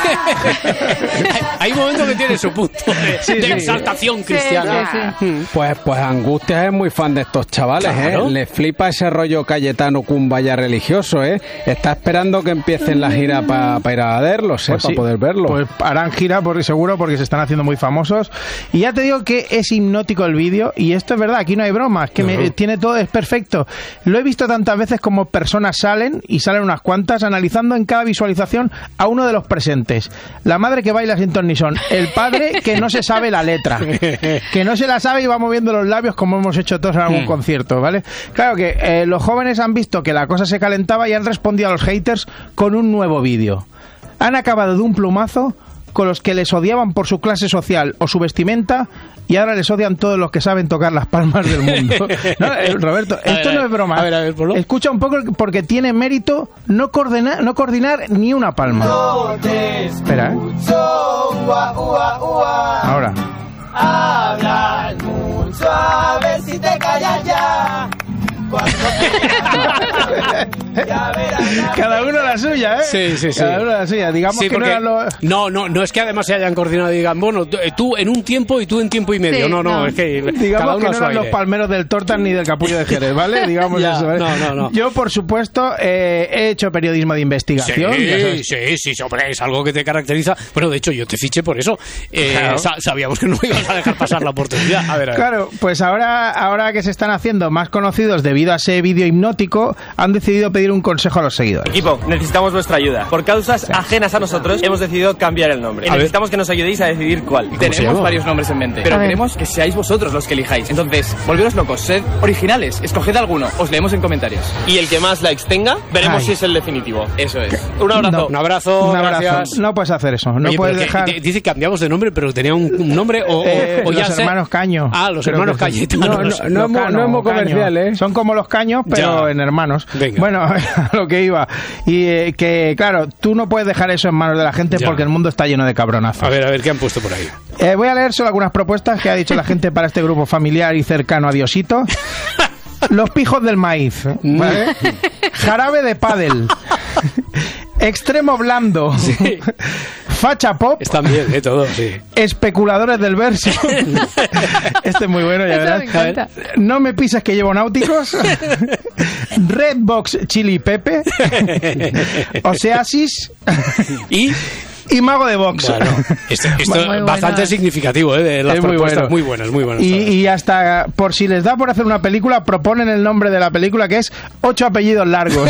Hay momentos que tiene su punto de exaltación cristiana. Pues Angustias es muy fan de estos chavales, claro. Le flipa ese rollo Cayetano Cumbaya religioso, Está esperando que empiecen la gira para ir a verlos, pues para poder verlo. Pues harán gira seguro porque se están haciendo muy famosos. Y ya te digo que es hipnótico el vídeo, y esto es verdad, aquí no hay bromas, que tiene todo, es perfecto. Lo he visto tantas veces como personas salen unas cuantas, analizando en cada visualización a uno de los presentes. La madre que baila sin ton ni son, el padre que no se sabe la letra, que no se la sabe y va moviendo los labios como hemos hecho todos en algún concierto, ¿vale? Claro que los jóvenes han visto que la cosa se calentaba y han respondido a los haters con un nuevo vídeo. Han acabado de un plumazo con los que les odiaban por su clase social o su vestimenta, y ahora les odian todos los que saben tocar las palmas del mundo. No, Roberto, esto no es broma. A ver, escucha un poco, porque tiene mérito no coordinar ni una palma. Espera, Ahora. Hablas mucho, a ver si te callas ya. Cada uno la suya, Sí. Cada uno la suya. Digamos que no es que además se hayan coordinado y digan, bueno, tú en un tiempo y tú en tiempo y medio. No, es que digamos que no eran los palmeros del Tortas ni del Capullo de Jerez, ¿vale? Digamos eso. No. Yo, por supuesto, he hecho periodismo de investigación. Sí, hombre, es algo que te caracteriza. Bueno, de hecho, yo te fiché por eso. Claro. Sabíamos que no ibas a dejar pasar la oportunidad. A ver. Claro, pues ahora que se están haciendo más conocidos debido a ese vídeo hipnótico, han decidido pedir un consejo a los seguidores. Equipo, necesitamos vuestra ayuda. Por causas ajenas a nosotros, hemos decidido cambiar el nombre. Necesitamos que nos ayudéis a decidir cuál. Tenemos varios nombres en mente, pero queremos que seáis vosotros los que elijáis. Entonces, volveros locos, sed originales, escoged alguno, os leemos en comentarios. Y el que más likes tenga, veremos si es el definitivo. Eso es. Un abrazo. Un abrazo. Gracias. No puedes hacer eso. No puedes dejar. Dice que cambiamos de nombre, pero tenía un nombre o ya los hermanos Caño. Los hermanos Cayetanos. No es muy comercial, Son como los Caños, pero en hermanos. Venga. Bueno, a lo que iba. Y que, claro, tú no puedes dejar eso en manos de la gente porque el mundo está lleno de cabronazos. A ver, ¿qué han puesto por ahí? Voy a leer solo algunas propuestas que ha dicho la gente para este grupo familiar y cercano a Diosito. Los pijos del maíz, ¿vale? Jarabe de pádel. Extremo blando. Sí. Facha pop. Están bien, todo, sí. Especuladores del verso. Este es muy bueno, ya verás. No me pises que llevo náuticos. Redbox Chili Pepe. Oseasis. Y Mago de Box. Bueno, esto es bastante significativo, de las propuestas muy buenas. Y hasta, por si les da por hacer una película, proponen el nombre de la película, que es 8 apellidos largos.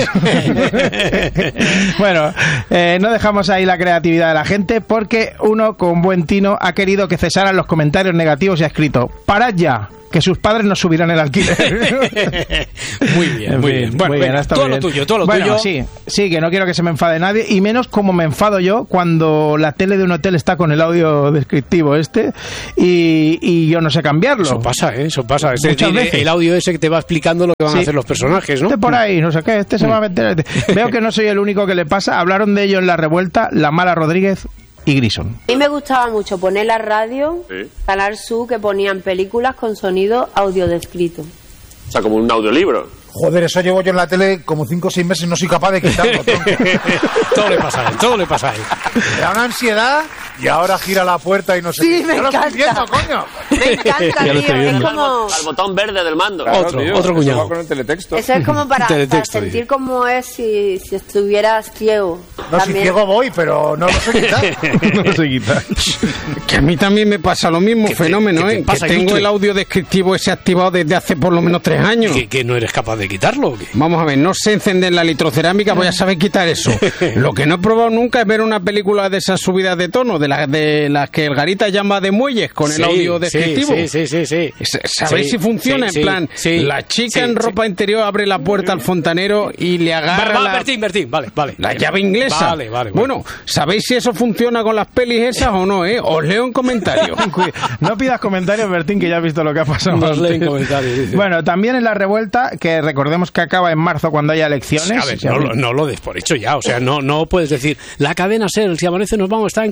Bueno, no dejamos ahí la creatividad de la gente, porque uno con buen tino ha querido que cesaran los comentarios negativos y ha escrito: parad ya, que sus padres nos subirán el alquiler. Muy bien. Bueno, muy bien, todo lo tuyo. Sí, que no quiero que se me enfade nadie, y menos como me enfado yo cuando la tele de un hotel está con el audio descriptivo y yo no sé cambiarlo. Eso pasa. Muchas veces. El audio ese que te va explicando lo que van a hacer los personajes, ¿no? Por ahí, no sé qué, se va a meter. Veo que no soy el único que le pasa. Hablaron de ello en La Revuelta, La Mala Rodríguez y Grison. A mí me gustaba mucho poner la radio, Canal Sur, que ponían películas con sonido audiodescrito. O sea, como un audiolibro. Joder, eso llevo yo en la tele como 5 o 6 meses y no soy capaz de quitarlo. Todo le pasa a él. Me da una ansiedad y ahora gira la puerta y no sé qué. Me encanta. Lo estoy viendo, coño. Me encanta, tío. Es como... Al botón verde del mando. Claro, otro cuñado. Eso con el teletexto. Eso es como para sentir cómo es si estuvieras ciego. No, también. Si ciego voy, pero no lo sé quitar. Que a mí también me pasa lo mismo, fenómeno, que tengo el audio descriptivo ese activado desde hace por lo menos 3 años. ¿Que no eres capaz de quitarlo o qué? Vamos a ver, no sé encender la litrocerámica, voy a saber quitar eso. Lo que no he probado nunca es ver una película de esas subidas de tono, de las que el Garita llama de muelles, con el audio descriptivo. Sí. ¿Sabéis si funciona? En plan, la chica en ropa interior abre la puerta al fontanero y le agarra Bertín, vale. La llave inglesa. Vale. Bueno, ¿sabéis si eso funciona con las pelis esas o no, Os leo en comentarios. No pidas comentarios, Bertín, que ya has visto lo que ha pasado. Nos leen comentarios, dice. Bueno, también en La Revuelta, que recordemos que acaba en marzo cuando haya elecciones. A ver, no lo des por hecho ya, o sea, no puedes decir, la cadena SER, si amanece nos vamos a estar en condiciones.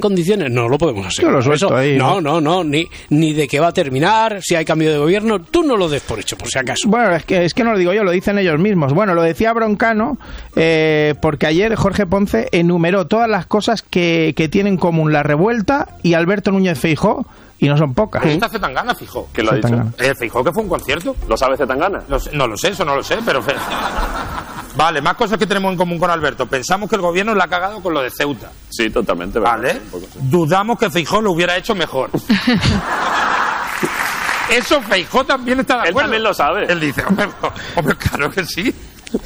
no lo podemos asegurar. Yo lo suelto ahí. No, ni de qué va a terminar, si hay cambio de gobierno, tú no lo des por hecho, por si acaso. Bueno, es que no lo digo yo, lo dicen ellos mismos. Bueno, lo decía Broncano, porque ayer Jorge Ponce enumeró todas las cosas que tienen en común la revuelta y Alberto Núñez Feijóo, y no son pocas. ¿Está Zetangana, Feijóo? ¿Quién lo ha dicho? Feijóo, que fue un concierto. ¿Lo sabe Zetangana? No lo sé, eso no lo sé, pero... Vale, más cosas que tenemos en común con Alberto. Pensamos que el gobierno la ha cagado con lo de Ceuta. Sí, totalmente. Vale. Dudamos que Feijóo lo hubiera hecho mejor. Eso Feijóo también está de acuerdo. Él también lo sabe. Él dice, hombre, claro que sí.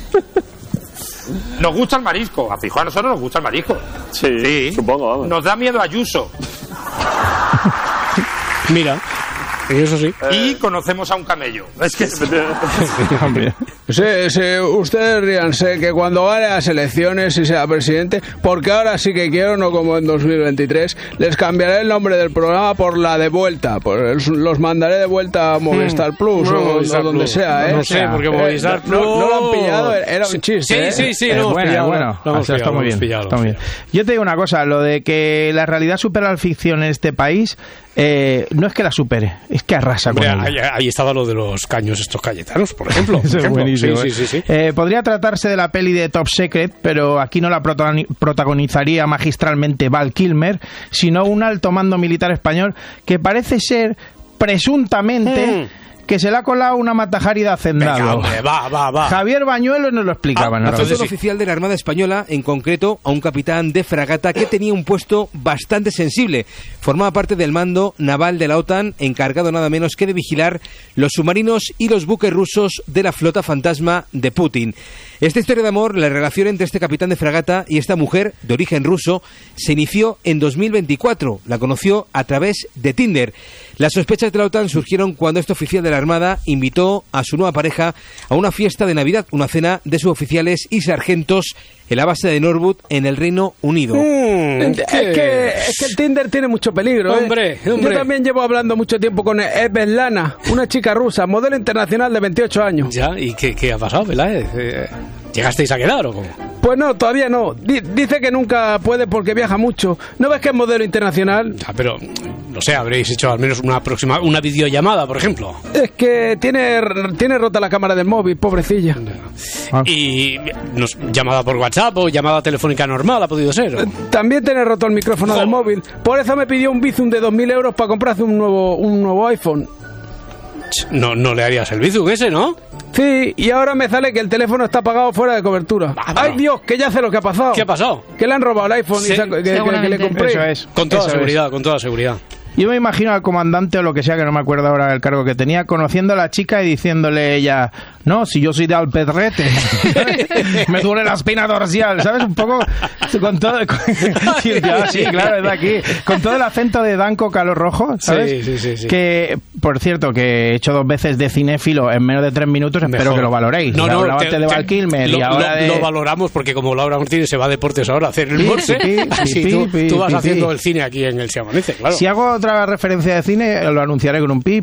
Nos gusta el marisco. A Feijóo a nosotros nos gusta el marisco. Sí, supongo, vamos. Nos da miedo Ayuso. Mira, y eso sí. Y conocemos a un camello. Es que... Sí, ustedes ríanse que cuando gane las elecciones y sea presidente, porque ahora sí que quiero, no como en 2023, les cambiaré el nombre del programa por La de Vuelta. Los mandaré de vuelta a Movistar Plus o donde sea, ¿eh? No sé, porque Movistar Plus... No lo han pillado, era un chiste. Sí, lo hemos pillado. Bueno, está muy bien. Yo te digo una cosa, lo de que la realidad supera la ficción en este país... no es que la supere, es que arrasa con ella. Ahí estaba lo de los caños estos cayetanos, por ejemplo. Es buenísimo. Sí. Podría tratarse de la peli de Top Secret, pero aquí no la protagonizaría magistralmente Val Kilmer, sino un alto mando militar español que parece ser presuntamente... que se le ha colado una Matajari de hacendado. Venga, hombre, va. Javier Bañuelos nos lo explicaba. Entonces, un oficial de la Armada Española, en concreto a un capitán de fragata que tenía un puesto bastante sensible. Formaba parte del mando naval de la OTAN, encargado nada menos que de vigilar los submarinos y los buques rusos de la flota fantasma de Putin. Esta historia de amor, la relación entre este capitán de fragata y esta mujer de origen ruso, se inició en 2024. La conoció a través de Tinder. Las sospechas de la OTAN surgieron cuando este oficial de la Armada invitó a su nueva pareja a una fiesta de Navidad, una cena de suboficiales y sargentos en la base de Norwood, en el Reino Unido. Es que el Tinder tiene mucho peligro, ¿eh? Hombre. Yo también llevo hablando mucho tiempo con Svetlana, una chica rusa, modelo internacional de 28 años. Ya, ¿y qué ha pasado, Peláez? ¿Llegasteis a quedar o cómo? Pues no, todavía no. Dice que nunca puede porque viaja mucho. ¿No ves que es modelo internacional? Ya, pero, no sé, habréis hecho al menos una videollamada, por ejemplo. Es que tiene rota la cámara del móvil, pobrecilla. ¿Y llamada por WhatsApp o llamada telefónica normal ha podido ser? También tiene roto el micrófono del móvil. Por eso me pidió un Bizum de 2.000 euros para comprarse un nuevo iPhone. No le harías el Bizum ese, ¿no? Sí, y ahora me sale que el teléfono está apagado fuera de cobertura. ¡Ay, Dios! Que ya sé lo que ha pasado. ¿Qué ha pasado? Que le han robado el iPhone sí, que le compré. Eso es. Con toda seguridad. Yo me imagino al comandante o lo que sea, que no me acuerdo ahora del cargo que tenía, conociendo a la chica y diciéndole ella, no, si yo soy de Alpedrete, me duele la espina dorsal, ¿sabes? Un poco con todo... sí, claro, es de aquí. Con todo el acento de Danco Calor Rojo, ¿sabes? Sí. Que, por cierto, que he hecho 2 veces de cinéfilo en menos de 3 minutos, espero que lo valoréis. De Val Kilmer y ahora lo valoramos porque como Laura Martínez se va a deportes ahora a hacer el morse, así tú vas haciendo el cine aquí en el Se Amanece, claro. Si hago otra referencia de cine, lo anunciaré con un pi.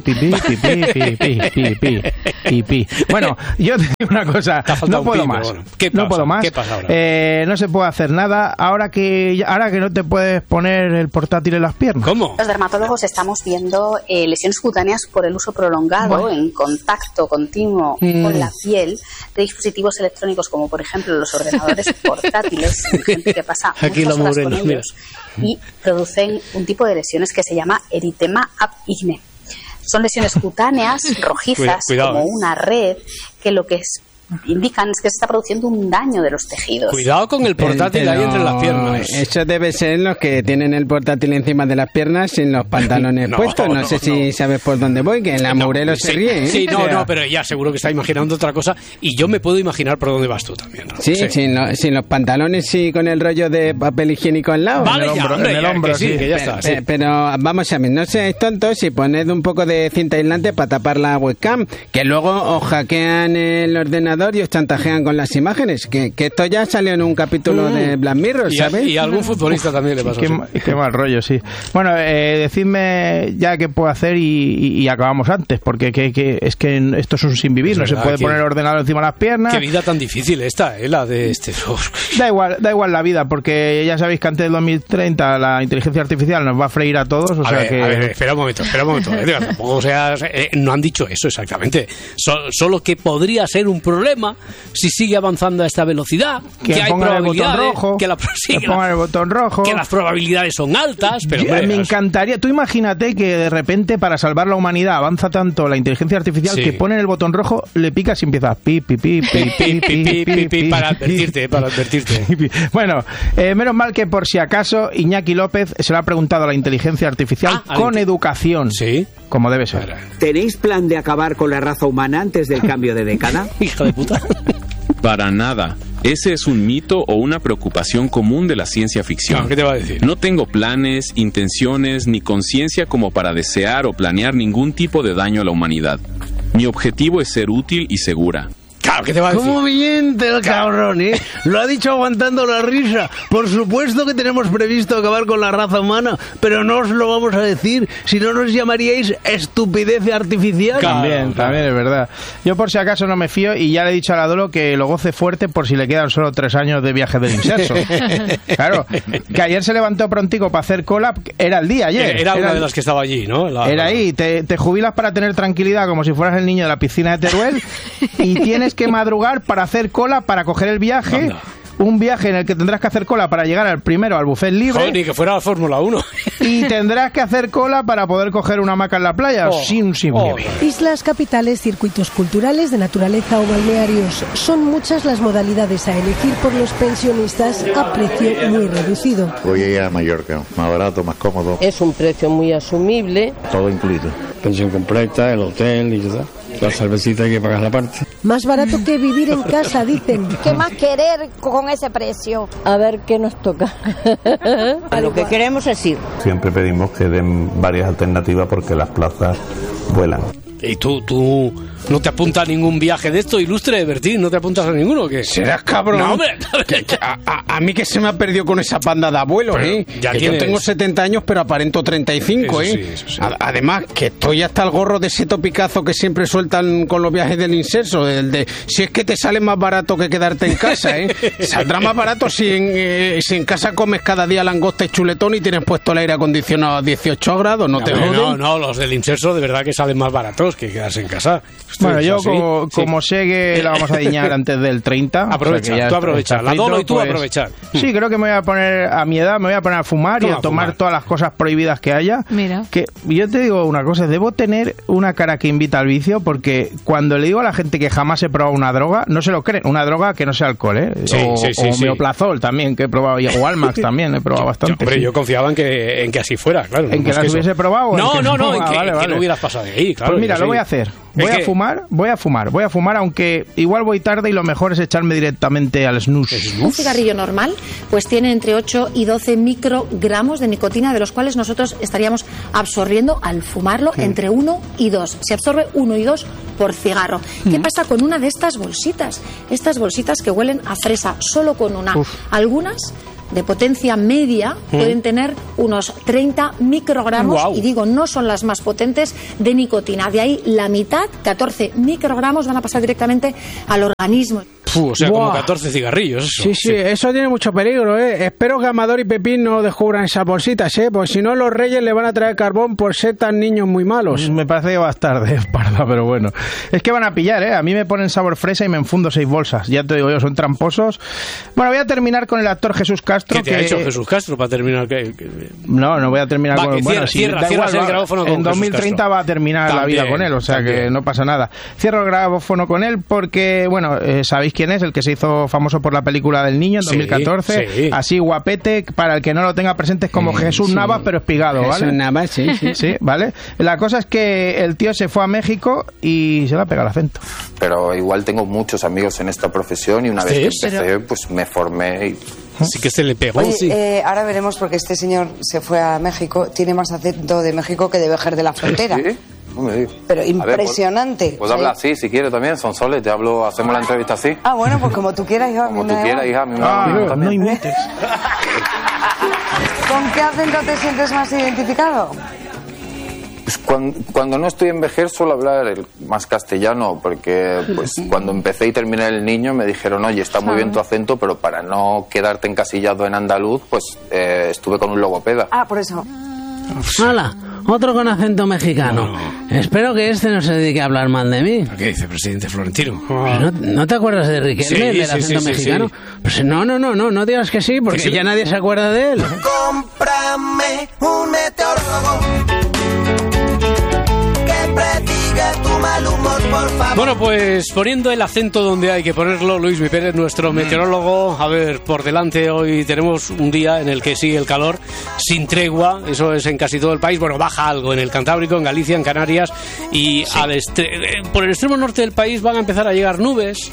Bueno, yo te digo una cosa, no puedo más. Bueno, ¿qué pasa ahora? No se puede hacer nada ahora que no te puedes poner el portátil en las piernas. ¿Cómo? Los dermatólogos estamos viendo lesiones cutáneas por el uso prolongado en contacto continuo con la piel de dispositivos electrónicos como por ejemplo los ordenadores portátiles, gente que pasa muchas horas con ellos y producen un tipo de lesiones que se llama eritema ab igne. Son lesiones cutáneas rojizas, como una red, que lo que indican es que se está produciendo un daño de los tejidos. Cuidado con el portátil ahí entre las piernas. Eso debe ser los que tienen el portátil encima de las piernas sin los pantalones puestos. No sé si sabes por dónde voy, que la Mourelo se ríe. Sí, pero ella seguro que está imaginando otra cosa y yo me puedo imaginar por dónde vas tú también, ¿no? Sí. Sin los pantalones y con el rollo de papel higiénico al lado. Vale, en el hombro, que ya está. Pero vamos a ver, no seáis tontos y poned un poco de cinta aislante para tapar la webcam, que luego os hackean el ordenador ordenador y os chantajean con las imágenes. Que esto ya salió en un capítulo de Black Mirror, ¿sabes? Y a algún futbolista también le pasó así. Qué mal rollo, sí. Bueno, decidme ya qué puedo hacer y acabamos antes, porque es que esto es un sin vivir, no se puede poner el ordenador encima de las piernas. Qué vida tan difícil esta, la de este. Da igual la vida, porque ya sabéis que antes del 2030 la inteligencia artificial nos va a freír a todos. A ver, espera un momento. Tampoco no han dicho eso exactamente. Solo que podría ser un problema si sigue avanzando a esta velocidad. Que hay probabilidades. Pongan el botón rojo. Que las probabilidades son altas. Pero me encantaría. Tú imagínate que de repente para salvar la humanidad avanza tanto la inteligencia artificial que ponen el botón rojo, le picas y empieza pi, pi, pi, pi, pi, pi, pi, pi, para advertirte. Bueno, menos mal que por si acaso Iñaki López se lo ha preguntado a la inteligencia artificial con educación. Sí. Como debe ser. ¿Tenéis plan de acabar con la raza humana antes del cambio de década? Hija de puta. Para nada. Ese es un mito o una preocupación común de la ciencia ficción. ¿Qué te va a decir? No tengo planes, intenciones ni conciencia como para desear o planear ningún tipo de daño a la humanidad. Mi objetivo es ser útil y segura. Claro, ¿qué te va a decir? ¿Cómo miente el cabrón, eh? Lo ha dicho aguantando la risa. Por supuesto que tenemos previsto acabar con la raza humana, pero no os lo vamos a decir, si no nos llamaríais estupidez artificial. También es verdad. Yo por si acaso no me fío y ya le he dicho a la Dolo que lo goce fuerte por si le quedan solo 3 años de viaje del inserso. Claro, que ayer se levantó prontico para hacer cola, era el día ayer. Era una de las que estaba allí, ¿no? Era ahí, te jubilas para tener tranquilidad como si fueras el niño de la piscina de Teruel y tienes que madrugar para hacer cola para coger el viaje. Anda. Un viaje en el que tendrás que hacer cola para llegar al buffet libre. Joder, ni que fuera la Fórmula 1. Y tendrás que hacer cola para poder coger una hamaca en la playa. Islas, capitales, circuitos culturales de naturaleza o balnearios. Son muchas las modalidades a elegir por los pensionistas a precio muy reducido. Voy a ir a Mallorca, más barato, más cómodo. Es un precio muy asumible. Todo incluido. Pensión completa, el hotel y todo. La cervecita hay que pagar la parte. Más barato que vivir en casa, dicen. ¿Qué más querer con ese precio? A ver qué nos toca. Lo que queremos es ir. Siempre pedimos que den varias alternativas porque las plazas vuelan. ¿Y tú no te apuntas a ningún viaje de esto, ilustre de Bertín? ¿No te apuntas a ninguno? ¿Qué? ¿Serás cabrón? No, hombre. A mí que se me ha perdido con esa banda de abuelos, Ya que yo tengo 70 años, pero aparento 35, eso sí. Además, que estoy hasta el gorro de ese topicazo que siempre sueltan con los viajes del inserso, el de si es que te sale más barato que quedarte en casa, Saldrá más barato si en casa comes cada día langosta y chuletón y tienes puesto el aire acondicionado a 18 grados, ¿no te joden? No, los del inserso de verdad que salen más baratos que quedarse en casa. Bueno, yo como sé que la vamos a diñar antes del 30... Aprovecha. La Dolo y tú pues, aprovechar. Sí, creo que me voy a poner, a mi edad, me voy a poner a fumar y a tomar todas las cosas prohibidas que haya. Mira. Que yo te digo una cosa, debo tener una cara que invita al vicio, porque cuando le digo a la gente que jamás he probado una droga, no se lo creen. Una droga que no sea alcohol, o Meoplazol también, que he probado, o Almax también, he probado bastante. Yo confiaba en que así fuera, claro. ¿En que las hubiese probado? No, en que no hubieras pasado de ahí, claro. Pues mira, lo voy a hacer. Voy a fumar, aunque igual voy tarde y lo mejor es echarme directamente al snus. Un cigarrillo normal pues tiene entre 8 y 12 microgramos de nicotina, de los cuales nosotros estaríamos absorbiendo al fumarlo entre 1 y 2. Se absorbe 1 y 2 por cigarro. ¿Qué pasa con una de estas bolsitas? Estas bolsitas que huelen a fresa, solo con una. Algunas de potencia media pueden tener unos 30 microgramos, y digo, no son las más potentes, de nicotina. De ahí la mitad, 14 microgramos, van a pasar directamente al organismo. O sea, como 14 cigarrillos. Eso. Sí, eso tiene mucho peligro, Espero que Amador y Pepín no descubran esas bolsitas, Porque si no, los reyes le van a traer carbón por ser tan niños muy malos. Me parece que va a estar de parda, pero bueno. Es que van a pillar, A mí me ponen sabor fresa y me enfundo 6 bolsas. Ya te digo yo, son tramposos. Bueno, voy a terminar con el actor Jesús Castro. ¿Qué te ha hecho Jesús Castro para terminar? No voy a terminar con... Cierra el grabófono con en 2030 va a terminar la vida con él, o sea que no pasa nada. Cierro el grabófono con él porque, bueno, ¿sabéis quién es? El que se hizo famoso por la película del niño en 2014, así guapete, para el que no lo tenga presente es como Jesús Navas pero espigado, ¿vale? Jesús Navas, sí, ¿vale? La cosa es que el tío se fue a México y se le ha pegado el acento. Pero igual tengo muchos amigos en esta profesión y una vez que empecé, pues me formé y... Sí que se le pegó. Oye, ahora veremos porque este señor se fue a México, tiene más acento de México que de Vejer de la Frontera. No me digas. Pero impresionante. ¿Puedo hablar así si quieres también? Sonsoles, te hablo, hacemos la entrevista así. Bueno, pues como tú quieras, hija. Como tú quieras, hija. No imites. ¿Con qué acento te sientes más identificado? Pues cuando no estoy en Vejer suelo hablar más castellano, porque pues cuando empecé y terminé el niño me dijeron, oye, está muy bien tu acento, pero para no quedarte encasillado en andaluz, pues estuve con un logopeda. Por eso. Hola, otro con acento mexicano. Espero que este no se dedique a hablar mal de mí. ¿Qué dice, presidente Florentino? ¿No te acuerdas de Riquelme, del acento mexicano? Sí. Pues no digas que sí, porque ya nadie se acuerda de él. Cómprame un meteorólogo que prediga tu mal humor, por favor. Bueno, pues poniendo el acento donde hay que ponerlo, Luis Mi Pérez, nuestro meteorólogo. A ver, por delante hoy tenemos un día en el que sigue el calor sin tregua, eso es en casi todo el país. Bueno, baja algo en el Cantábrico, en Galicia, en Canarias, y por el extremo norte del país van a empezar a llegar nubes,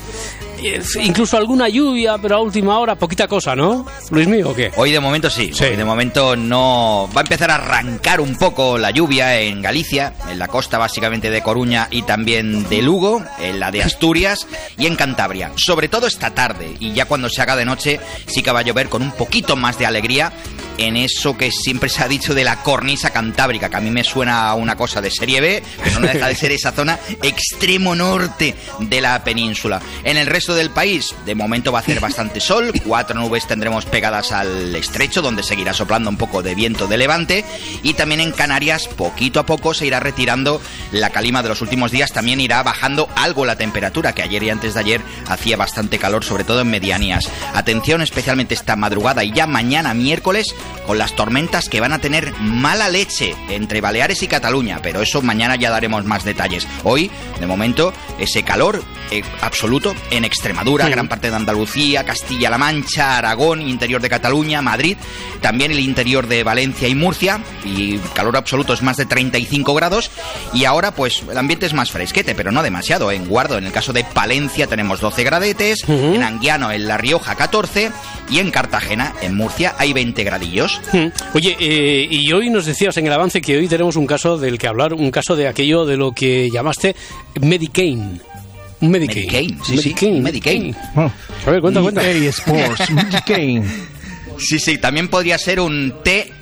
incluso alguna lluvia, pero a última hora, poquita cosa, ¿no? Luis mío, ¿o qué? Hoy de momento sí. Hoy de momento no. Va a empezar a arrancar un poco la lluvia en Galicia, en la costa básicamente de Coruña y también de Lugo, en la de Asturias y en Cantabria. Sobre todo esta tarde, y ya cuando se haga de noche sí que va a llover con un poquito más de alegría en eso que siempre se ha dicho de la cornisa cantábrica, que a mí me suena a una cosa de serie B, pero no deja de ser esa zona extremo norte de la península. En el resto del país, de momento va a hacer bastante sol, 4 nubes tendremos pegadas al estrecho, donde seguirá soplando un poco de viento de levante, y también en Canarias, poquito a poco se irá retirando la calima de los últimos días, también irá bajando algo la temperatura, que ayer y antes de ayer hacía bastante calor, sobre todo en medianías. Atención especialmente esta madrugada y ya mañana miércoles, con las tormentas que van a tener mala leche entre Baleares y Cataluña, pero eso mañana ya daremos más detalles. Hoy, de momento, ese calor absoluto en Extremadura, gran parte de Andalucía, Castilla-La Mancha, Aragón, interior de Cataluña, Madrid, también el interior de Valencia y Murcia, y calor absoluto es más de 35 grados, y ahora pues el ambiente es más fresquete, pero no demasiado. En Guardo, en el caso de Palencia, tenemos 12 gradetes, en Anguiano, en La Rioja, 14, y en Cartagena, en Murcia, hay 20 gradillos. Oye, y hoy nos decías en el avance que hoy tenemos un caso del que hablar, un caso de aquello de lo que llamaste Medicaine. Un Medicaine. Medicaine. A ver, cuenta. Sports, Medicaine. Sí, también podría ser un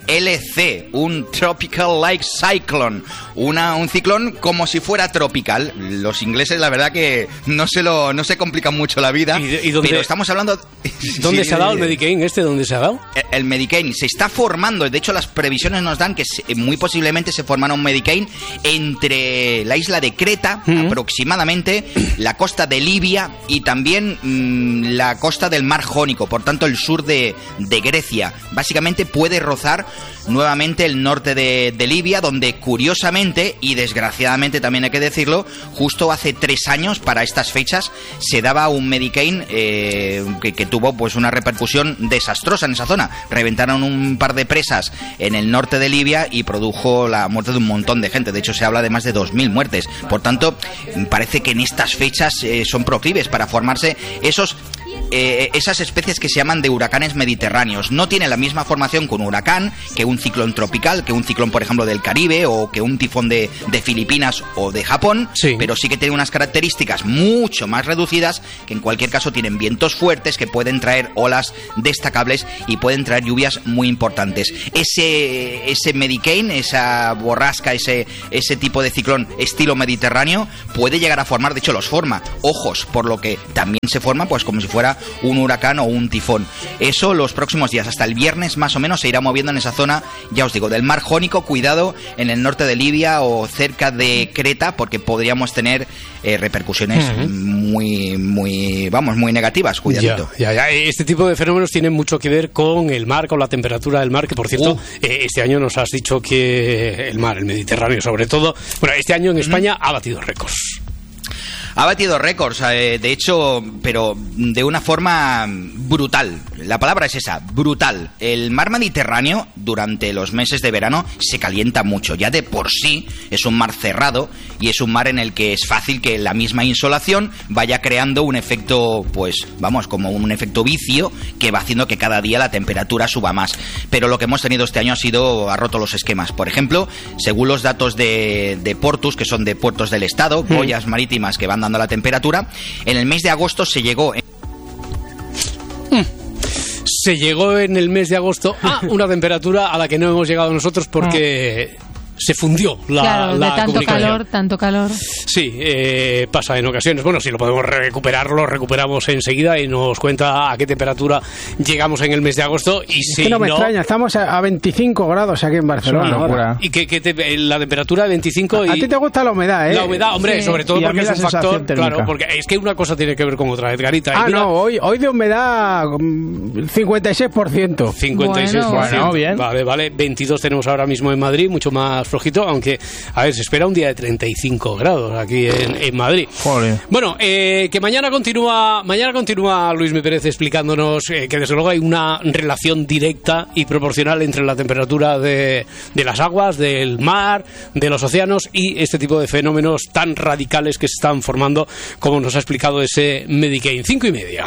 TLC, un Tropical Like Cyclone, un ciclón como si fuera tropical. Los ingleses, la verdad que no se complican mucho la vida. ¿Y dónde, pero estamos hablando... ¿Dónde se ha dado el Medicaine ¿Dónde se ha dado? El Medicaine se está formando, de hecho las previsiones nos dan que muy posiblemente se formará un Medicaine entre la isla de Creta, aproximadamente, la costa de Libia y también la costa del Mar Jónico, por tanto el sur de Grecia. Básicamente puede rozar nuevamente el norte de Libia, donde curiosamente y desgraciadamente también hay que decirlo, justo hace 3 años para estas fechas se daba un Medicaine que tuvo pues una repercusión desastrosa en esa zona. Reventaron un par de presas en el norte de Libia y produjo la muerte de un montón de gente. De hecho se habla de más de 2.000 muertes. Por tanto, parece que en estas fechas son proclives para formarse esas especies que se llaman de huracanes mediterráneos. No tiene la misma formación que un huracán, que un ciclón tropical, que un ciclón, por ejemplo, del Caribe o que un tifón de Filipinas o de Japón, pero sí que tiene unas características mucho más reducidas, que en cualquier caso tienen vientos fuertes que pueden traer olas destacables y pueden traer lluvias muy importantes. Ese Medicaine, esa borrasca, ese tipo de ciclón estilo mediterráneo puede llegar a formar, de hecho los forma, ojos, por lo que también se forma pues como si fuera un huracán o un tifón. Eso los próximos días, hasta el viernes más o menos, se irá moviendo en esa zona, ya os digo, del Mar Jónico. Cuidado en el norte de Libia o cerca de Creta, porque podríamos tener repercusiones muy negativas. Cuidadito. Ya. Este tipo de fenómenos tienen mucho que ver con el mar, con la temperatura del mar, que por cierto, este año nos has dicho que el mar, el Mediterráneo sobre todo, bueno, este año en España ha batido récords. Ha batido récords, de hecho, pero de una forma brutal. La palabra es esa, brutal. El mar Mediterráneo, durante los meses de verano, se calienta mucho. Ya de por sí es un mar cerrado y es un mar en el que es fácil que la misma insolación vaya creando un efecto, pues, vamos, como un efecto vicio que va haciendo que cada día la temperatura suba más. Pero lo que hemos tenido este año ha roto los esquemas. Por ejemplo, según los datos de Portus, que son de puertos del Estado, boyas marítimas que van dando la temperatura, en el mes de agosto se llegó en el mes de agosto a una temperatura a la que no hemos llegado nosotros porque se fundió la comunicación. Tanto calor. Sí, pasa en ocasiones. Bueno, si lo podemos recuperar, lo recuperamos enseguida y nos cuenta a qué temperatura llegamos en el mes de agosto. Y es que no me extraña, estamos a 25 grados aquí en Barcelona. Es una locura. Y la temperatura de 25... A ti te gusta la humedad, ¿eh? La humedad, hombre, sobre todo porque es un factor... térmica. Claro, porque es que una cosa tiene que ver con otra, Edgarita. No, hoy de humedad 56%. 56%. Bueno, bien. Vale. 22 tenemos ahora mismo en Madrid, mucho más flojito, aunque, a ver, se espera un día de 35 grados aquí en Madrid. Joder. Bueno, que mañana continúa Luis Mi Pérez explicándonos que desde luego hay una relación directa y proporcional entre la temperatura de las aguas, del mar, de los océanos y este tipo de fenómenos tan radicales que se están formando, como nos ha explicado ese Medicaid. 5:30.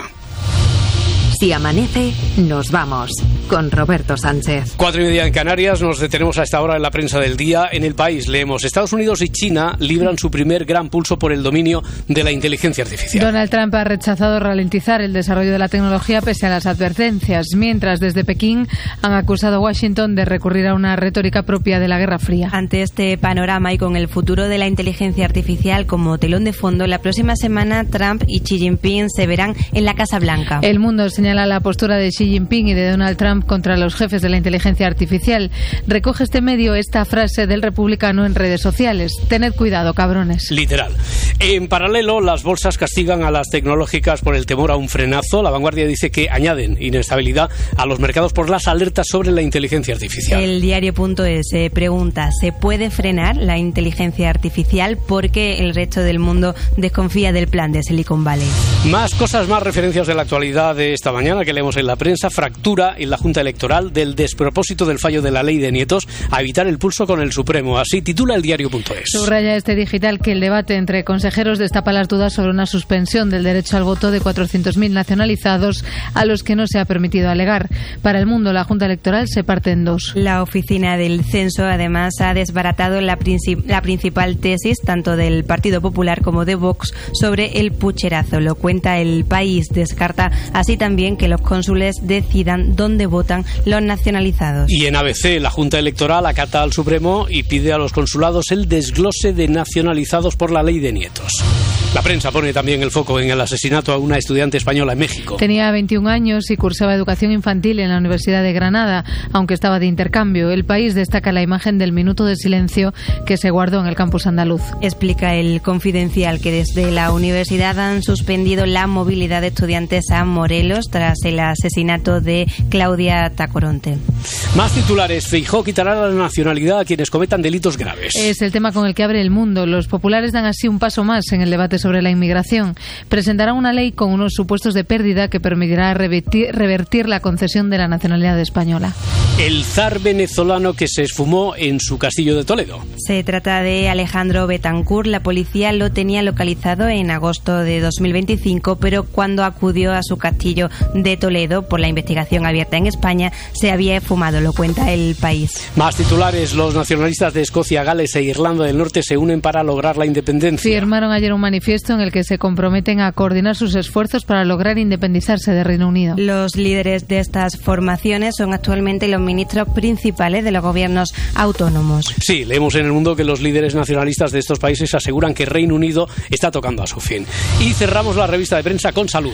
Si amanece, nos vamos. Con Roberto Sánchez. 4:30 en Canarias. Nos detenemos a esta hora en la prensa del día. En El País leemos: Estados Unidos y China libran su primer gran pulso por el dominio de la inteligencia artificial. Donald Trump ha rechazado ralentizar el desarrollo de la tecnología pese a las advertencias, mientras desde Pekín han acusado a Washington de recurrir a una retórica propia de la Guerra Fría. Ante este panorama y con el futuro de la inteligencia artificial como telón de fondo, la próxima semana Trump y Xi Jinping se verán en la Casa Blanca. El Mundo señala la postura de Xi Jinping y de Donald Trump contra los jefes de la inteligencia artificial. Recoge este medio esta frase del republicano en redes sociales: tened cuidado, cabrones. Literal. En paralelo, las bolsas castigan a las tecnológicas por el temor a un frenazo. La Vanguardia dice que añaden inestabilidad a los mercados por las alertas sobre la inteligencia artificial. El diario.es se pregunta: ¿se puede frenar la inteligencia artificial? Porque el resto del mundo desconfía del plan de Silicon Valley. Más cosas, más referencias de la actualidad de esta mañana que leemos en la prensa. Fractura en la Junta Electoral del despropósito del fallo de la ley de nietos a evitar el pulso con el Supremo. Así titula el diario.es. Subraya este digital que el debate entre consejeros destapa las dudas sobre una suspensión del derecho al voto de 400.000 nacionalizados a los que no se ha permitido alegar. Para El Mundo, la Junta Electoral se parte en dos. La oficina del censo además ha desbaratado la principal tesis tanto del Partido Popular como de Vox sobre el pucherazo. Lo cuenta El País. Descarta así también que los cónsules decidan dónde votan los nacionalizados. Y en ABC, la Junta Electoral acata al Supremo y pide a los consulados el desglose de nacionalizados por la ley de nietos. La prensa pone también el foco en el asesinato a una estudiante española en México. Tenía 21 años y cursaba educación infantil en la Universidad de Granada, aunque estaba de intercambio. El País destaca la imagen del minuto de silencio que se guardó en el campus andaluz. Explica El Confidencial que desde la universidad han suspendido la movilidad de estudiantes a Morelos tras el asesinato de Claudia Tacoronte. Más titulares. Feijóo quitará la nacionalidad a quienes cometan delitos graves. Es el tema con el que abre El Mundo. Los populares dan así un paso más en el debate sobre la inmigración. Presentarán una ley con unos supuestos de pérdida que permitirá revertir la concesión de la nacionalidad española. El zar venezolano que se esfumó en su castillo de Toledo. Se trata de Alejandro Betancourt. La policía lo tenía localizado en agosto de 2025, pero cuando acudió a su castillo de Toledo por la investigación abierta en España, se había esfumado, lo cuenta El País. Más titulares. Los nacionalistas de Escocia, Gales e Irlanda del Norte se unen para lograr la independencia. Firmaron ayer un manifiesto en el que se comprometen a coordinar sus esfuerzos para lograr independizarse de Reino Unido. Los líderes de estas formaciones son actualmente los ministros principales de los gobiernos autónomos. Sí, leemos en El Mundo que los líderes nacionalistas de estos países aseguran que Reino Unido está tocando a su fin. Y cerramos la revista de prensa con salud.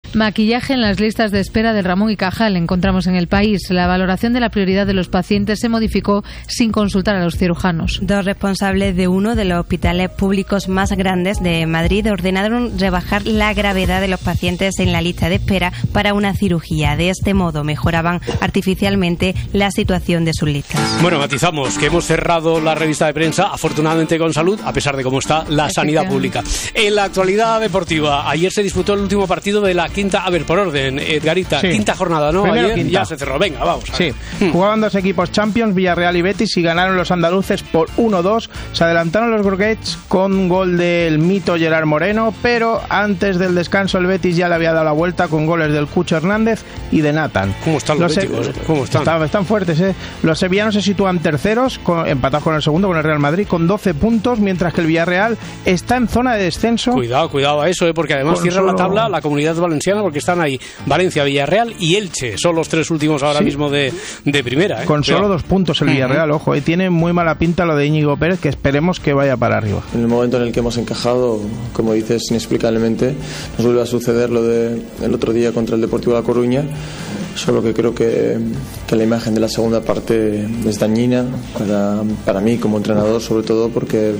Maquillaje en las listas de espera del Ramón y Cajal, encontramos en El País. La valoración de la prioridad de los pacientes se modificó sin consultar a los cirujanos. Dos responsables de uno de los hospitales públicos más grandes de Madrid ordenaron rebajar la gravedad de los pacientes en la lista de espera para una cirugía. De este modo mejoraban artificialmente la situación de sus listas. Bueno, matizamos que hemos cerrado la revista de prensa, afortunadamente con salud, a pesar de cómo está la sanidad pública. En la actualidad deportiva, ayer se disputó el último partido de la quinta, a ver, por orden, Edgarita, sí. Quinta jornada, ¿no? Primero Ayer quinta. ya se cerró, venga, vamos. Sí, jugaban dos equipos Champions, Villarreal y Betis, y ganaron los andaluces por 1-2. Se adelantaron los Groguets con gol del mito Gerard Moreno, pero antes del descanso el Betis ya le había dado la vuelta con goles del Cucho Hernández y de Nathan. ¿Cómo están los béticos? ¿Cómo están? Están fuertes, ¿eh? Los sevillanos se sitúan terceros, empatados con el segundo, con el Real Madrid, con 12 puntos, mientras que el Villarreal está en zona de descenso. Cuidado a eso, porque además cierra la tabla la Comunidad Valenciana, porque están ahí Valencia, Villarreal y Elche. Son los tres últimos ahora mismo de primera. Con solo 2 puntos el Villarreal, ojo, tiene muy mala pinta lo de Íñigo Pérez, que esperemos que vaya para arriba. En el momento en el que hemos encajado, como dices, inexplicablemente, nos vuelve a suceder lo del otro día contra el Deportivo de La Coruña, solo que creo que la imagen de la segunda parte es dañina para mí como entrenador, sobre todo porque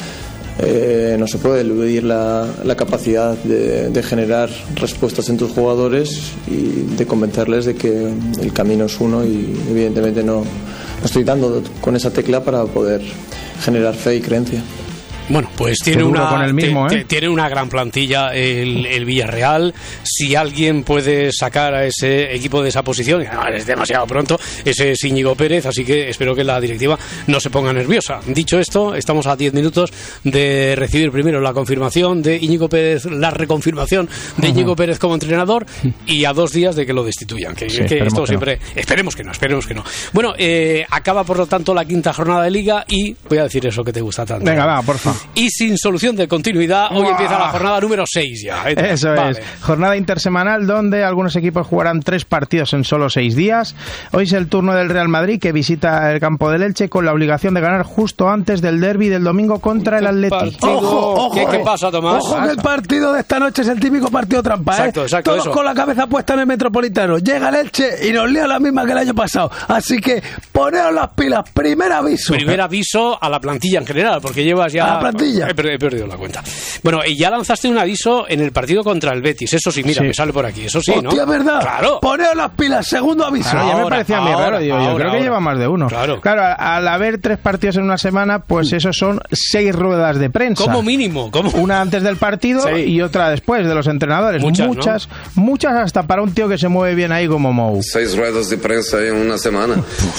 no se puede eludir la capacidad de generar respuestas en tus jugadores y de convencerles de que el camino es uno, y evidentemente no estoy dando con esa tecla para poder generar fe y creencia. Bueno, pues tiene tiene una gran plantilla el Villarreal. Si alguien puede sacar a ese equipo de esa posición, es demasiado pronto, ese es Íñigo Pérez, así que espero que la directiva no se ponga nerviosa. Dicho esto, estamos a 10 minutos de recibir primero la confirmación de Íñigo Pérez, la reconfirmación de Íñigo Pérez como entrenador, y a 2 días de que lo destituyan, que esto siempre no. Esperemos que no. Bueno, acaba por lo tanto la quinta jornada de Liga y voy a decir eso que te gusta tanto. Venga, va, por favor. Y sin solución de continuidad, hoy empieza la jornada número 6 ya. Eso es, jornada intersemanal donde algunos equipos jugarán 3 partidos en solo 6 días. Hoy es el turno del Real Madrid, que visita el campo del Elche con la obligación de ganar justo antes del derbi del domingo contra el Atleti. ¡Ojo! ¿Qué pasa, Tomás? Ojo, que el partido de esta noche es el típico partido trampa, Exacto, todos eso. con la cabeza puesta en el Metropolitano. Llega el Elche y nos lía la misma que el año pasado. Así que poneos las pilas. Primer aviso a la plantilla en general, porque llevas ya... A la plantilla. He perdido la cuenta. Bueno, y ya lanzaste un aviso en el partido contra el Betis. Eso sí, mira, me sale por aquí. Eso sí, ¿no? Hostia, ¿verdad? Claro. Poneos las pilas. Segundo aviso. Ya me parecía a mí raro, yo creo que lleva más de uno. Claro, al haber 3 partidos en una semana, pues esos son 6 ruedas de prensa. Como mínimo. Una antes del partido y otra después de los entrenadores. Muchas hasta para un tío que se mueve bien ahí como Mou. 6 ruedas de prensa en una semana.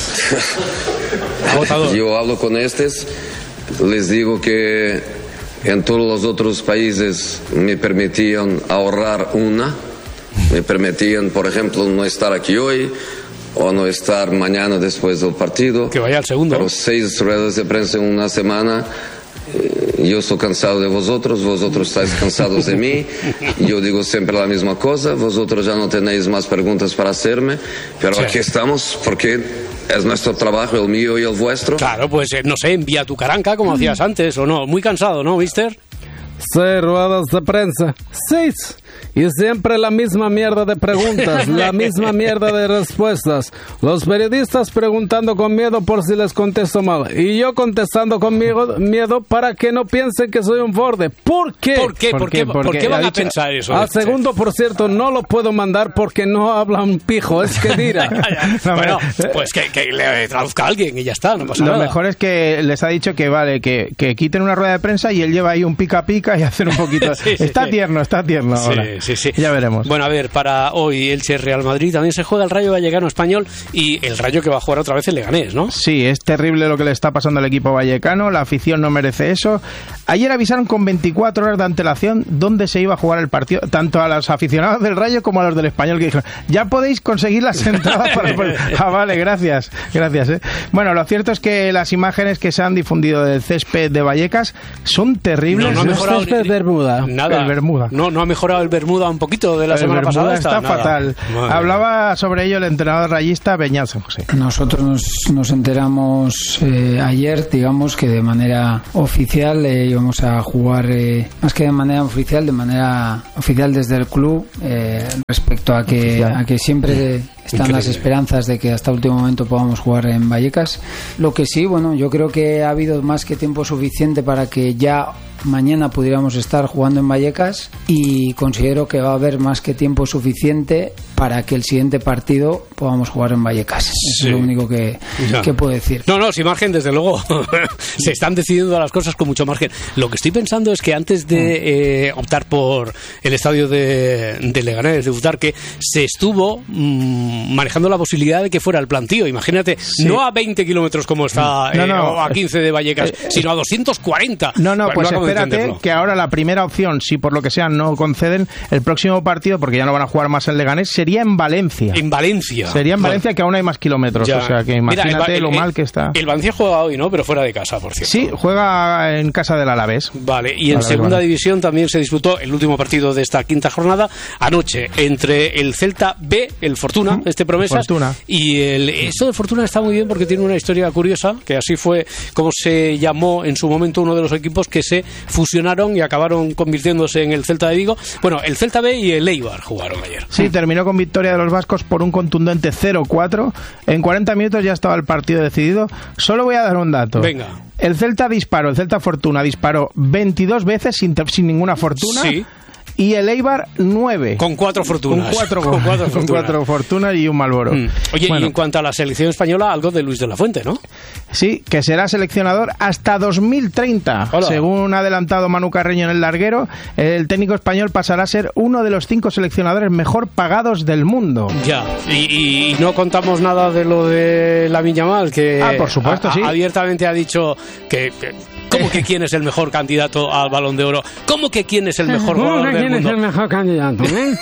Yo hablo con estos, les digo que en todos los otros países me permitían ahorrar me permitían, por ejemplo, no estar aquí hoy o no estar mañana después del partido. Que vaya al segundo. Pero 6 ruedas de prensa en una semana. Yo estoy cansado de vosotros estáis cansados de mí. Yo digo siempre la misma cosa, vosotros ya no tenéis más preguntas para hacerme, pero aquí estamos porque es nuestro trabajo, el mío y el vuestro. Claro, pues no sé, envía tu caranca como hacías antes, ¿o no? Muy cansado, ¿no, mister? 6 ruedas de prensa. 6. Y siempre la misma mierda de preguntas, la misma mierda de respuestas. Los periodistas preguntando con miedo por si les contesto mal. Y yo contestando con miedo para que no piensen que soy un borde. ¿Por qué? ¿Por qué van a pensar eso? A segundo, por cierto, no lo puedo mandar porque no hablan pijo, es que dirá. Bueno, pues que le traduzca a alguien y ya está, no pasa nada. Lo mejor es que les ha dicho que vale, que quiten una rueda de prensa y él lleva ahí un pica y hacer un poquito. Está tierno ahora. Sí. Ya veremos. Bueno, a ver, para hoy Elche Real Madrid también se juega el Rayo Vallecano Español y el Rayo que va a jugar otra vez el Leganés, ¿no? Sí, es terrible lo que le está pasando al equipo vallecano, la afición no merece eso. Ayer avisaron con 24 horas de antelación dónde se iba a jugar el partido, tanto a los aficionados del Rayo como a los del Español, que dijeron, ya podéis conseguir las entradas para el... vale, gracias. Bueno, lo cierto es que las imágenes que se han difundido del césped de Vallecas son terribles. No ha mejorado el Bermuda. Nada. El Bermuda. No ha mejorado el Bermuda un poquito de la semana pasada? Está fatal. Hablaba sobre ello el entrenador rayista Beñat San José. Nosotros nos enteramos ayer, digamos, que de manera oficial íbamos a jugar, más que de manera oficial desde el club, respecto a que siempre están las esperanzas de que hasta último momento podamos jugar en Vallecas. Lo que sí, bueno, yo creo que ha habido más que tiempo suficiente para que ya mañana pudiéramos estar jugando en Vallecas, y considero que va a haber más que tiempo suficiente para que el siguiente partido podamos jugar en Vallecas. Eso es lo único que puedo decir. No, sin margen, desde luego. Se están decidiendo las cosas con mucho margen. Lo que estoy pensando es que antes de optar por el estadio de Leganés, de Butarque, se estuvo manejando la posibilidad de que fuera el plantío. Imagínate, no a 20 kilómetros como está, o a 15 de Vallecas, sino a 240. Pues espérate que ahora la primera opción, si por lo que sea no conceden, el próximo partido, porque ya no van a jugar más en Leganés, sería en Valencia. En Valencia. Sería en Valencia, que aún hay más kilómetros. O sea, que imagínate lo mal que está. El Valencia juega hoy, ¿no? Pero fuera de casa, por cierto. Sí, juega en casa del Alavés. Vale, y en segunda división también se disputó el último partido de esta quinta jornada anoche entre el Celta B, el Fortuna, promesas, y esto de Fortuna está muy bien porque tiene una historia curiosa, que así fue como se llamó en su momento uno de los equipos que se fusionaron y acabaron convirtiéndose en el Celta de Vigo. Bueno, el Celta B y el Eibar jugaron ayer. Sí, terminó con victoria de los vascos por un contundente 0-4. En 40 minutos ya estaba el partido decidido. Solo voy a dar un dato. Venga. El Celta Fortuna disparó 22 veces sin ninguna fortuna. Sí. Y el Eibar 9. Con 4 fortunas. Con 4 fortunas y un Malboro. Oye, y en cuanto a la selección española, algo de Luis de la Fuente, ¿no? Sí, que será seleccionador hasta 2030. Hola. Según ha adelantado Manu Carreño en el larguero, el técnico español pasará a ser uno de los 5 seleccionadores mejor pagados del mundo. Ya, y no contamos nada de lo de Lamine Yamal, que por supuesto, sí. Abiertamente ha dicho que ¿cómo que quién es el mejor candidato al Balón de Oro? ¿Cómo que quién es el mejor jugador del mundo? ¿Quién es el mejor candidato?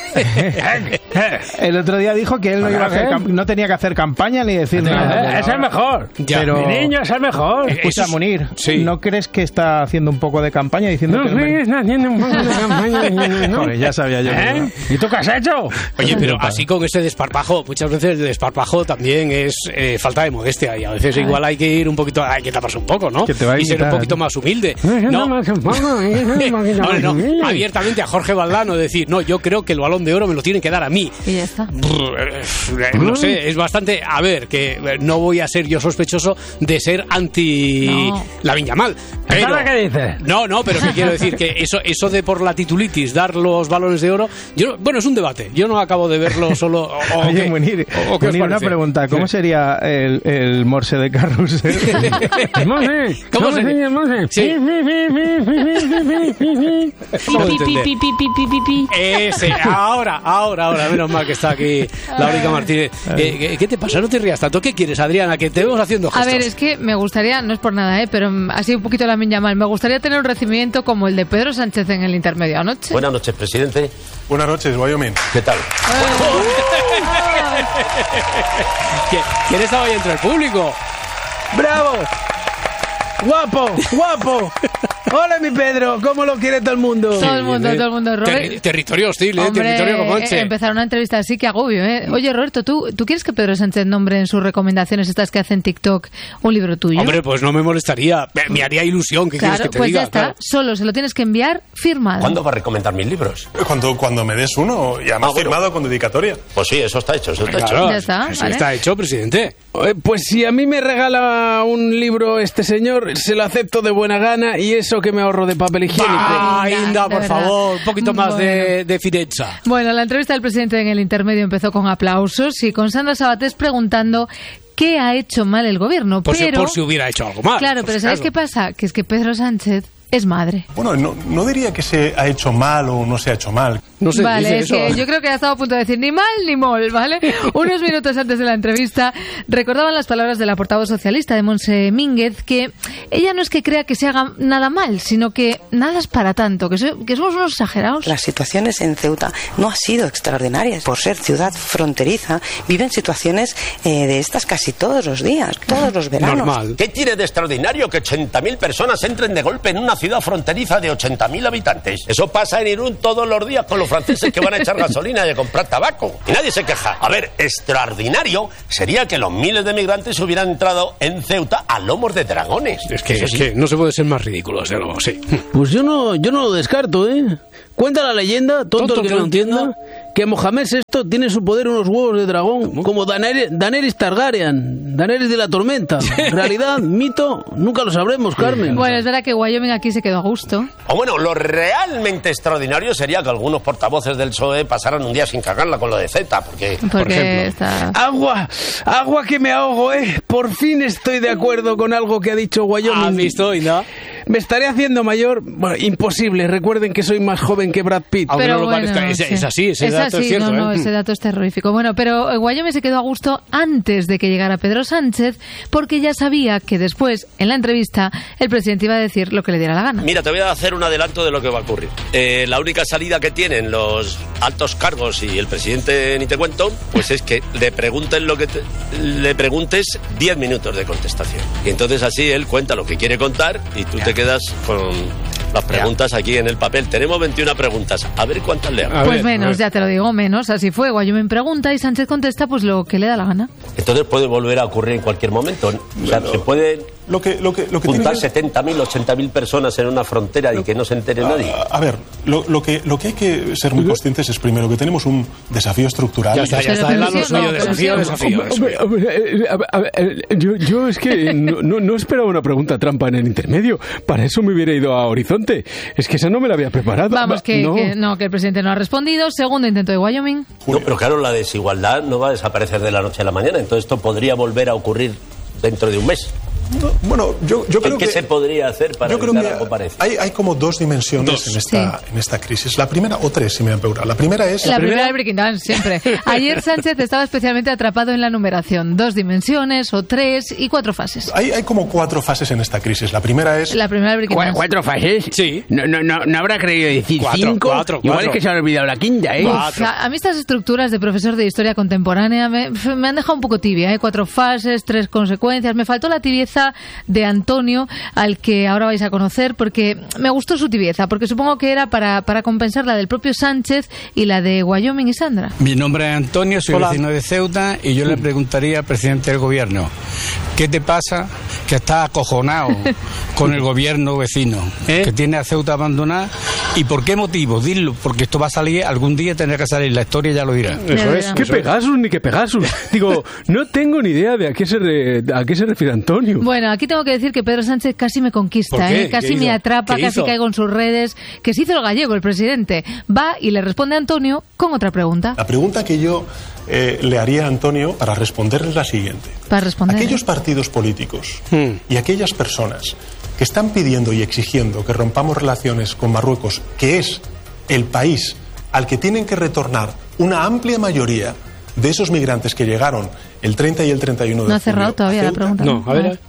El otro día dijo que él no tenía que hacer campaña ni decir nada. Es el mejor. Pero mi niño es el mejor. Escucha, Munir, ¿no crees que está haciendo un poco de campaña diciendo que está haciendo un poco de campaña? Joder, ya sabía yo. ¿Y tú qué has hecho? Oye, pero así con ese desparpajo, muchas veces el desparpajo también es falta de modestia, y a veces igual hay que ir un poquito, hay que taparse un poco, ¿no? Y ser un poquito más humilde. No, abiertamente a Jorge Valdano decir, no, yo creo que el Balón de Oro me lo tienen que dar a mí. Y ya está. No sé, es bastante, a ver, que no voy a ser yo sospechoso de ser anti Lamine Yamal. Pero, ¿qué dices? No, pero que quiero decir que eso de por la titulitis dar los balones de oro, bueno, es un debate. Yo no acabo de verlo solo. Oye, Munir, una pregunta, ¿cómo sería el Morse de Carrusel? ¿Cómo sería el Morse? Sí. Ese, ahora, menos mal que está aquí Laurica Martínez. ¿Qué te pasa? No te rías tanto. ¿Qué quieres, Adriana? Que te vemos haciendo gestos. A ver, es que me gustaría, no es por nada, pero así un poquito Lamine Yamal, me gustaría tener un recibimiento como el de Pedro Sánchez en el intermedio anoche. Buenas noches, presidente. Buenas noches, Wyoming. ¿Qué tal? ¿Quién estaba ahí entre el público? ¡Bravo! ¡Guapo! Hola, mi Pedro, ¿cómo lo quiere todo el mundo? Todo el mundo, Robert. Territorio hostil, Hombre, territorio comanche. Empezar una entrevista así, que agobio, Oye, Roberto, ¿tú quieres que Pedro Sánchez nombre en sus recomendaciones estas que hace en TikTok un libro tuyo? Hombre, pues no me molestaría, me haría ilusión. ¿Qué quieres que te diga? Ya está, claro. Solo se lo tienes que enviar firmado. ¿Cuándo va a recomendar mis libros? Cuando me des uno, y además firmado con dedicatoria. Pues sí, eso está hecho, Claro, ya está, eso está hecho, presidente. Pues si a mí me regala un libro este señor, se lo acepto de buena gana, y eso que me ahorro de papel higiénico. Inda, por favor, un poquito más de fineza. Bueno, la entrevista del presidente en el intermedio empezó con aplausos y con Sandra Sabatés preguntando qué ha hecho mal el gobierno. Por si hubiera hecho algo mal. Claro, pero ¿sabes qué pasa? Que es que Pedro Sánchez es madre. Bueno, no diría que se ha hecho mal o no se ha hecho mal. No se vale, dice es eso. Que yo creo que ha estado a punto de decir ni mal ni mol, ¿vale? Unos minutos antes de la entrevista recordaban las palabras de la portavoz socialista de Montse Mínguez, que ella no es que crea que se haga nada mal, sino que nada es para tanto, que somos unos exagerados. Las situaciones en Ceuta no han sido extraordinarias. Por ser ciudad fronteriza, viven situaciones de estas casi todos los días, todos los veranos. Normal. ¿Qué tiene de extraordinario que 80.000 personas entren de golpe en una ciudad ciudad fronteriza de 80.000 habitantes. Eso pasa en Irún todos los días con los franceses que van a echar gasolina y a comprar tabaco. Y nadie se queja. A ver, extraordinario sería que los miles de migrantes hubieran entrado en Ceuta a lomos de dragones. Es que no se puede ser más ridículo, desde luego, sí. Pues yo no lo descarto, ¿eh? Cuenta la leyenda, tonto el que no entienda, que Mohamed VI tiene en su poder unos huevos de dragón, como Daenerys Targaryen, Daenerys de la Tormenta. Realidad, mito, nunca lo sabremos, Carmen. Bueno, es verdad que Wyoming aquí se quedó a gusto. O bueno, lo realmente extraordinario sería que algunos portavoces del PSOE pasaran un día sin cagarla con lo de Z, porque por ejemplo... Está... Agua que me ahogo, ¿eh? Por fin estoy de acuerdo con algo que ha dicho Wyoming. ¿Has visto, Inda? Me estaré haciendo mayor. Bueno, imposible. Recuerden que soy más joven que Brad Pitt. Aunque pero no lo bueno, parezca. Es así, ese dato es cierto. No, ese dato es terrorífico. Bueno, pero Wyoming se quedó a gusto antes de que llegara Pedro Sánchez, porque ya sabía que después, en la entrevista, el presidente iba a decir lo que le diera la gana. Mira, te voy a hacer un adelanto de lo que va a ocurrir. La única salida que tienen los altos cargos y el presidente, ni te cuento, pues es que le pregunten lo que le preguntes 10 minutos de contestación. Y entonces así él cuenta lo que quiere contar y tú te quedas con las preguntas aquí en el papel. Tenemos 21 preguntas. A ver cuántas le hago. Pues menos, ya te lo digo, menos. Así fue. Wyoming pregunta y Sánchez contesta pues lo que le da la gana. Entonces puede volver a ocurrir en cualquier momento. O sea, se puede juntar 70.000, 80.000 personas en una frontera y que no se entere nadie. A ver, lo que hay que ser muy conscientes es primero que tenemos un desafío estructural. Ya está, lo suyo, desafío. Yo es que no esperaba una pregunta trampa en el intermedio. Para eso me hubiera ido a Horizonte. Es que esa no me la había preparado. Vamos, que el presidente no ha respondido. Segundo intento de Wyoming. No, pero claro, la desigualdad no va a desaparecer de la noche a la mañana. Entonces esto podría volver a ocurrir dentro de un mes. Bueno, yo creo que se podría hacer para evitar algo parecido. Hay como dos dimensiones en esta crisis. La primera, o tres, si me apura. La primera es... La primera de Breaking Down, siempre. Ayer Sánchez estaba especialmente atrapado en la numeración. 2 dimensiones, o 3 y 4 fases. Hay como 4 fases en esta crisis. La primera es... La primera de Breaking Down. ¿4 fases? Sí. No habrá querido decir 5. Igual es que se ha olvidado la quinta, ¿eh? A mí estas estructuras de profesor de historia contemporánea me han dejado un poco tibia, ¿eh? 4 fases, 3 consecuencias. Me faltó la tibieza de Antonio, al que ahora vais a conocer, porque me gustó su tibieza, porque supongo que era para compensar la del propio Sánchez y la de Wyoming y Sandra. Mi nombre es Antonio, soy vecino de Ceuta y yo le preguntaría al presidente del gobierno, ¿qué te pasa que estás acojonado con el gobierno vecino, que tiene a Ceuta abandonada? ¿Y por qué motivo? Dilo, porque esto va a salir, algún día tendrá que salir, la historia ya lo dirá. Eso es. ¿Qué Pegasus ni qué Pegasus? Digo, no tengo ni idea de a qué se refiere Antonio. Bueno, aquí tengo que decir que Pedro Sánchez casi me conquista, casi me atrapa, casi caigo en sus redes, que se hizo el gallego el presidente. Va y le responde a Antonio con otra pregunta. La pregunta que yo le haría a Antonio para responderle es la siguiente. Para responder. Aquellos partidos políticos y aquellas personas que están pidiendo y exigiendo que rompamos relaciones con Marruecos, que es el país al que tienen que retornar una amplia mayoría de esos migrantes que llegaron el 30 y el 31 de julio. No ha cerrado todavía la pregunta. No, a ver.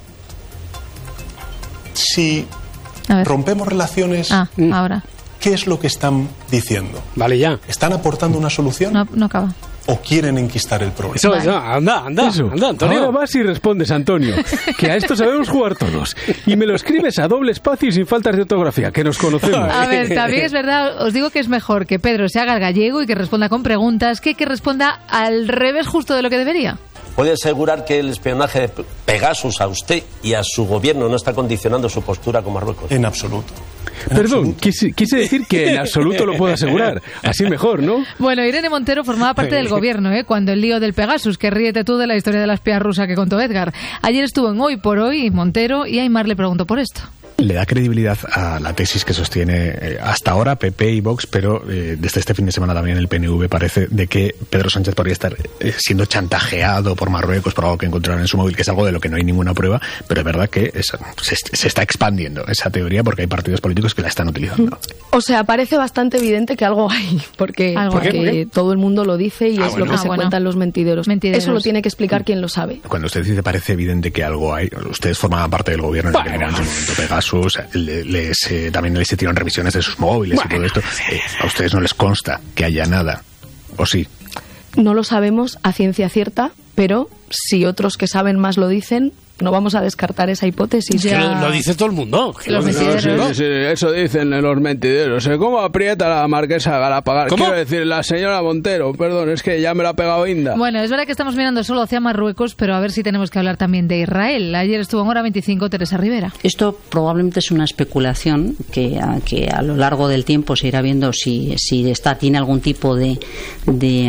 Si rompemos relaciones, ahora. ¿Qué es lo que están diciendo? Vale, ya. ¿Están aportando una solución? No acaba. ¿O quieren enquistar el problema? Eso, anda, Antonio. Ahora vas y respondes, Antonio, que a esto sabemos jugar todos. Y me lo escribes a doble espacio y sin faltas de ortografía, que nos conocemos. A ver, también es verdad, os digo que es mejor que Pedro se haga el gallego y que responda con preguntas que responda al revés justo de lo que debería. ¿Puede asegurar que el espionaje de Pegasus a usted y a su gobierno no está condicionando su postura con Marruecos? En absoluto. Perdón, quise decir que en absoluto lo puedo asegurar. Así mejor, ¿no? Bueno, Irene Montero formaba parte del gobierno, cuando el lío del Pegasus, que ríete tú de la historia de la espía rusa que contó Edgar. Ayer estuvo en Hoy por Hoy Montero y Aymar le preguntó por esto. Le da credibilidad a la tesis que sostiene hasta ahora PP y Vox, pero desde este fin de semana también el PNV parece de que Pedro Sánchez podría estar siendo chantajeado por Marruecos por algo que encontraron en su móvil, que es algo de lo que no hay ninguna prueba, pero es verdad que se está expandiendo esa teoría porque hay partidos políticos que la están utilizando. O sea, parece bastante evidente que algo hay, porque todo el mundo lo dice y es lo que se cuentan los mentideros. Eso lo tiene que explicar quien lo sabe. Cuando usted dice parece evidente que algo hay, ustedes formaban parte del gobierno en aquel momento Pegasus, también les hicieron revisiones de sus móviles y todo esto. ¿A ustedes no les consta que haya nada? ¿O sí? No lo sabemos a ciencia cierta, pero si otros que saben más lo dicen, no vamos a descartar esa hipótesis. Lo dice todo el mundo. Sí, eso dicen los mentideros. ¿Cómo aprieta la marquesa Galapagar? Quiero decir, la señora Montero, perdón, es que ya me la ha pegado Inda. Bueno, es verdad que estamos mirando solo hacia Marruecos, pero a ver si tenemos que hablar también de Israel. Ayer estuvo en Hora 25 Teresa Rivera. Esto probablemente es una especulación que a lo largo del tiempo se irá viendo si tiene algún tipo de